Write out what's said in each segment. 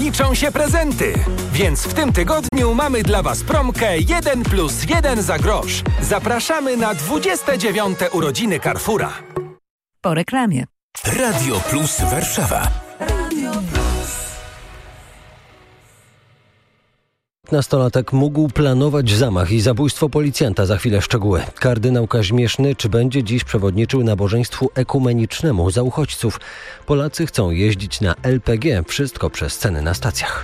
liczą się prezenty. Więc w tym tygodniu mamy dla Was promkę 1+1 za grosz. Zapraszamy na 29. urodziny Carrefoura. Po reklamie. Radio Plus Warszawa. Nastolatek mógł planować zamach i zabójstwo policjanta. Za chwilę szczegóły. Kardynał Kazimierz Nycz będzie dziś przewodniczył nabożeństwu ekumenicznemu za uchodźców. Polacy chcą jeździć na LPG. Wszystko przez ceny na stacjach.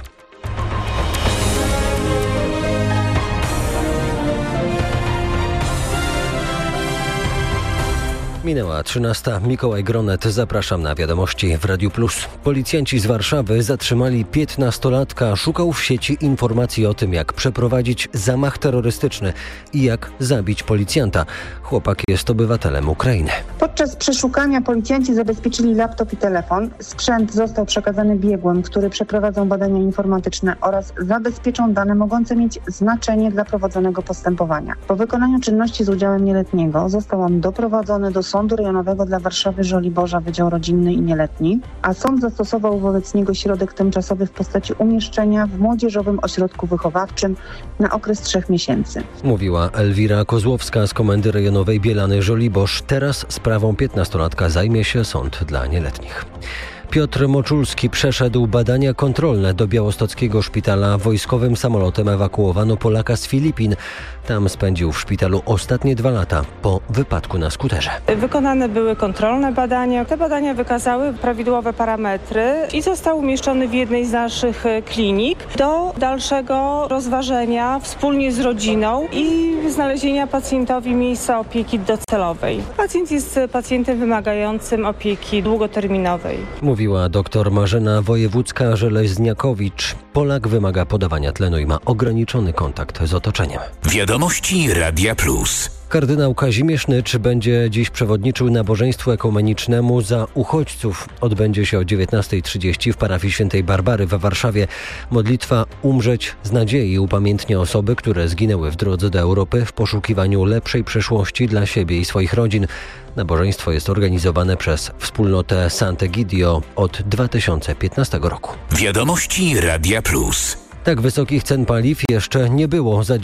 Minęła 13. Mikołaj Gronet. Zapraszam na wiadomości w Radiu Plus. Policjanci z Warszawy zatrzymali 15-latka. Szukał w sieci informacji o tym, jak przeprowadzić zamach terrorystyczny i jak zabić policjanta. Chłopak jest obywatelem Ukrainy. Podczas przeszukania policjanci zabezpieczyli laptop i telefon. Sprzęt został przekazany biegłym, który przeprowadzą badania informatyczne oraz zabezpieczą dane mogące mieć znaczenie dla prowadzonego postępowania. Po wykonaniu czynności z udziałem nieletniego został on doprowadzony do Sądu Rejonowego dla Warszawy Żoliborza, Wydział Rodzinny i Nieletni, a sąd zastosował wobec niego środek tymczasowy w postaci umieszczenia w Młodzieżowym Ośrodku Wychowawczym na okres 3 miesięcy. Mówiła Elwira Kozłowska z Komendy Rejonowej Bielany Żoliborz. Teraz sprawą 15-latka zajmie się Sąd dla Nieletnich. Piotr Moczulski przeszedł badania kontrolne do białostockiego szpitala. Wojskowym samolotem ewakuowano Polaka z Filipin. Tam spędził w szpitalu ostatnie 2 lata po wypadku na skuterze. Wykonane były kontrolne badania. Te badania wykazały prawidłowe parametry i został umieszczony w jednej z naszych klinik do dalszego rozważenia wspólnie z rodziną i znalezienia pacjentowi miejsca opieki docelowej. Pacjent jest pacjentem wymagającym opieki długoterminowej. Mówiła dr Marzena Wojewódzka-Żeleźniakowicz. Polak wymaga podawania tlenu i ma ograniczony kontakt z otoczeniem. Wiadomości Radia Plus. Kardynał Kazimierz Nycz będzie dziś przewodniczył nabożeństwu ekumenicznemu za uchodźców. Odbędzie się o 19:30 w parafii Świętej Barbary we Warszawie. Modlitwa Umrzeć z nadziei upamiętnia osoby, które zginęły w drodze do Europy w poszukiwaniu lepszej przyszłości dla siebie i swoich rodzin. Nabożeństwo jest organizowane przez wspólnotę Sant'Egidio od 2015 roku. Wiadomości Radia Plus. Tak wysokich cen paliw jeszcze nie było. Za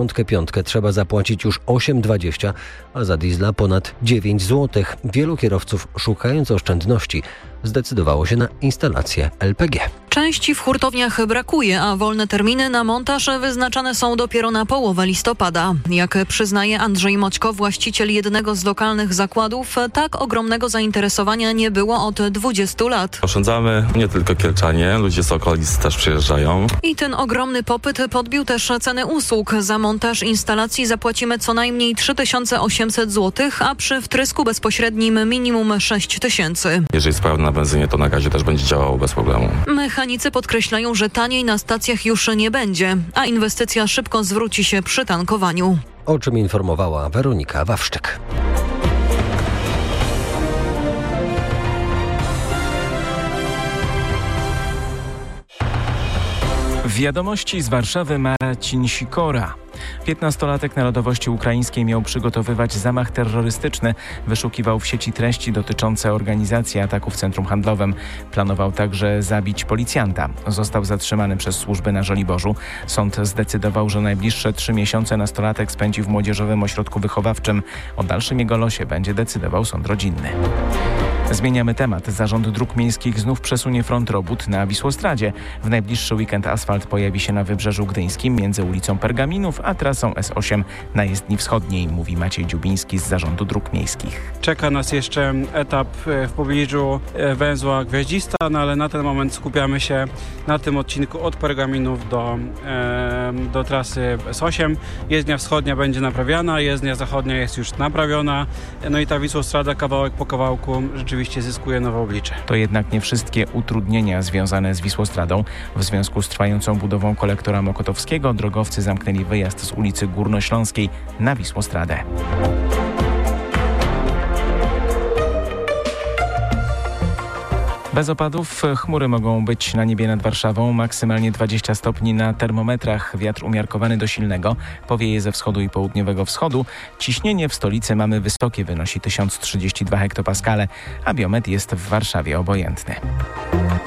95 trzeba zapłacić już 8,20, a za diesla ponad 9 zł. Wielu kierowców, szukając oszczędności, zdecydowało się na instalację LPG. Części w hurtowniach brakuje, a wolne terminy na montaż wyznaczane są dopiero na połowę listopada. Jak przyznaje Andrzej Moćko, właściciel jednego z lokalnych zakładów, tak ogromnego zainteresowania nie było od 20 lat. Oszczędzamy nie tylko kielczanie, ludzie z okolic też przyjeżdżają. I ten ogromny popyt podbił też ceny usług. Za montaż instalacji zapłacimy co najmniej 3800 zł, a przy wtrysku bezpośrednim minimum 6000. Jeżeli jest pełna na benzynie, to na gazie też będzie działało bez problemu. Mechanicy podkreślają, że taniej na stacjach już nie będzie, a inwestycja szybko zwróci się przy tankowaniu. O czym informowała Weronika Wawrzyk. Wiadomości z Warszawy Marcin Sikora. 15-latek narodowości ukraińskiej miał przygotowywać zamach terrorystyczny. Wyszukiwał w sieci treści dotyczące organizacji ataku w centrum handlowym. Planował także zabić policjanta. Został zatrzymany przez służby na Żoliborzu. Sąd zdecydował, że najbliższe 3 miesiące nastolatek spędzi w Młodzieżowym Ośrodku Wychowawczym. O dalszym jego losie będzie decydował sąd rodzinny. Zmieniamy temat. Zarząd Dróg Miejskich znów przesunie front robót na Wisłostradzie. W najbliższy weekend asfalt pojawi się na Wybrzeżu Gdyńskim między ulicą Pergaminów a trasą S8 na jezdni wschodniej, mówi Maciej Dziubiński z Zarządu Dróg Miejskich. Czeka nas jeszcze etap w pobliżu węzła Gwiaździsta, ale na ten moment skupiamy się na tym odcinku od Pergaminów do trasy S8. Jezdnia wschodnia będzie naprawiana, jezdnia zachodnia jest już naprawiona, no i ta Wisłostrada kawałek po kawałku rzeczywiście zyskuje nowe oblicze. To jednak nie wszystkie utrudnienia związane z Wisłostradą. W związku z trwającą budową kolektora Mokotowskiego drogowcy zamknęli wyjazd z ulicy Górnośląskiej na Wisłostradę. Bez opadów chmury mogą być na niebie nad Warszawą, maksymalnie 20 stopni na termometrach, wiatr umiarkowany do silnego, powieje ze wschodu i południowego wschodu. Ciśnienie w stolicy mamy wysokie, wynosi 1032 hektopaskale, a biometr jest w Warszawie obojętny.